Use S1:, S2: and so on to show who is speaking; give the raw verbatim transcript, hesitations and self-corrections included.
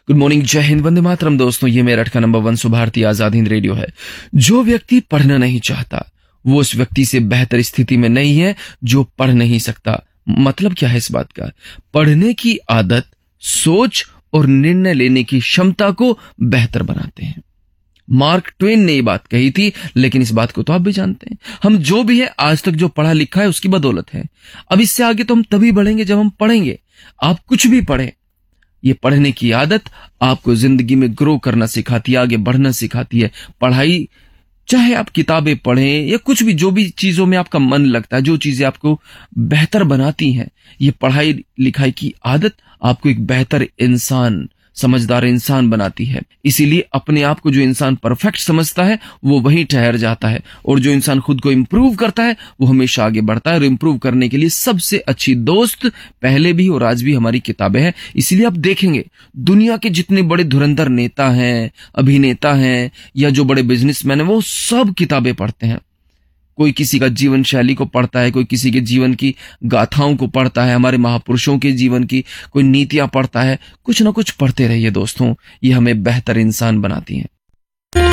S1: Good morning, जय हिंद, वंदे मातरम। दोस्तों, ये मेरठ का number one Subharti Azad Hind radio है। जो व्यक्ति पढ़ना नहीं चाहता वो उस व्यक्ति से बेहतर स्थिति में नहीं है जो पढ़ नहीं सकता। मतलब क्या है इस बात का? पढ़ने की आदत सोच और निर्णय लेने की क्षमता को बेहतर बनाते हैं। मार्क ट्वेन ने ये बात कही थी, लेकिन इस बात को तो आप भी जानते हैं। हम जो भी है आज तक जो पढ़ा लिखा है उसकी बदौलत है। अब इससे आगे तो हम तभी बढ़ेंगे जब हम पढ़ेंगे। आप कुछ भी पढ़ें, ये पढ़ने की आदत आपको जिंदगी में ग्रो करना सिखाती है, आगे बढ़ना सिखाती है। पढ़ाई, चाहे आप किताबें पढ़ें या कुछ भी, जो भी चीजों में आपका मन लगता है, जो चीजें आपको बेहतर बनाती हैं, ये पढ़ाई लिखाई की आदत आपको एक बेहतर इंसान, समझदार इंसान बनाती है। इसीलिए अपने आप को जो इंसान परफेक्ट समझता है वो वहीं ठहर जाता है, और जो इंसान खुद को इंप्रूव करता है वो हमेशा आगे बढ़ता है। और इंप्रूव करने के लिए सबसे अच्छी दोस्त पहले भी और आज भी हमारी किताबें हैं। इसीलिए आप देखेंगे दुनिया के जितने बड़े धुरंधर नेता हैं, अभिनेता हैं, या जो बड़े बिजनेसमैन हैं, वो सब किताबें पढ़ते हैं। कोई किसी का जीवन शैली को पढ़ता है, कोई किसी के जीवन की गाथाओं को पढ़ता है, हमारे महापुरुषों के जीवन की कोई नीतियां पढ़ता है। कुछ ना कुछ पढ़ते रहिए दोस्तों, ये हमें बेहतर इंसान बनाती हैं।